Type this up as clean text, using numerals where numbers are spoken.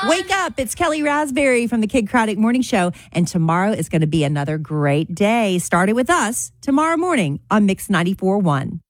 Wake up. It's Kelly Raspberry from the Kid Craddock Morning Show. And tomorrow is going to be another great day. Started with us tomorrow morning on Mix 94.1.